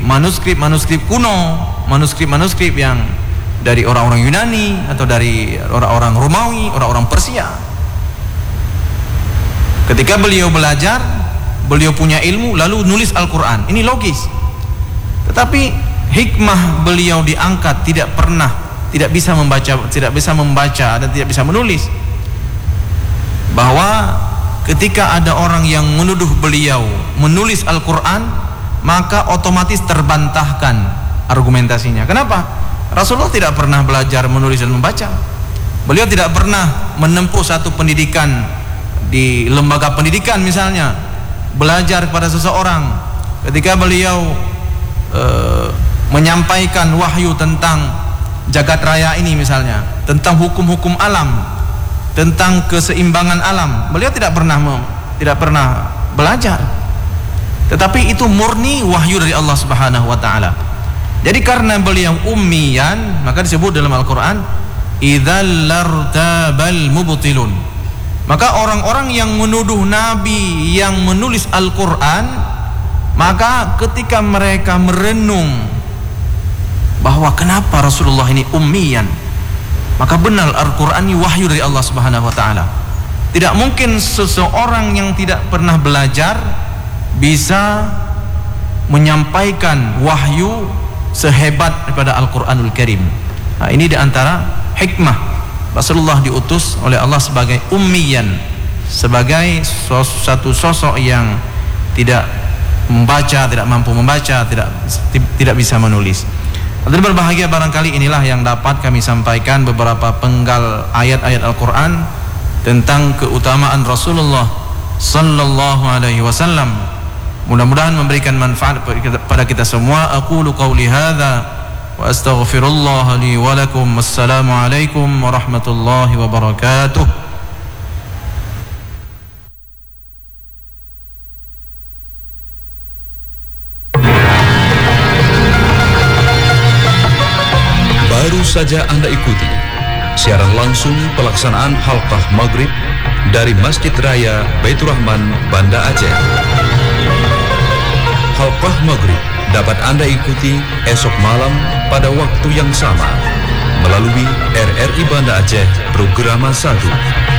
manuskrip kuno, manuskrip yang dari orang-orang Yunani atau dari orang-orang Romawi, orang-orang Persia. Ketika beliau belajar, beliau punya ilmu, lalu nulis Al-Quran. Ini logis. Tetapi hikmah beliau diangkat, tidak bisa membaca dan tidak bisa menulis. Bahwa ketika ada orang yang menuduh beliau menulis Al-Quran, maka otomatis terbantahkan argumentasinya. Kenapa? Rasulullah tidak pernah belajar menulis dan membaca. Beliau tidak pernah menempuh satu pendidikan di lembaga pendidikan misalnya, belajar kepada seseorang. Ketika beliau menyampaikan wahyu tentang jagat raya ini misalnya, tentang hukum-hukum alam, tentang keseimbangan alam, beliau tidak pernah belajar. Tetapi itu murni wahyu dari Allah Subhanahu wa taala. Jadi karena beliau ummiyan, maka disebut dalam Al-Qur'an idzal lartabal mubtilun. Maka orang-orang yang menuduh nabi yang menulis Al-Qur'an, maka ketika mereka merenung bahwa kenapa Rasulullah ini ummiyan, maka benar Al-Qur'an ini wahyu dari Allah Subhanahu wa taala. Tidak mungkin seseorang yang tidak pernah belajar bisa menyampaikan wahyu sehebat daripada Al-Quranul Karim. Nah, ini diantara hikmah Rasulullah diutus oleh Allah sebagai ummiyan, sebagai satu sosok yang tidak membaca, tidak mampu membaca, tidak bisa menulis. Hadirin berbahagia, barangkali inilah yang dapat kami sampaikan, beberapa penggal ayat-ayat Al-Quran tentang keutamaan Rasulullah sallallahu alaihi wasallam. Mudah-mudahan memberikan manfaat pada kita semua. Aqulu qawli hadza wa astaghfirullah li wa lakum. Wassalamu alaikum warahmatullahi wabarakatuh. Baru saja Anda ikuti siaran langsung pelaksanaan halqah maghrib dari Masjid Raya Baitur Rahman, Banda Aceh. Halqah maghrib dapat Anda ikuti esok malam pada waktu yang sama melalui RRI Banda Aceh Programa 1.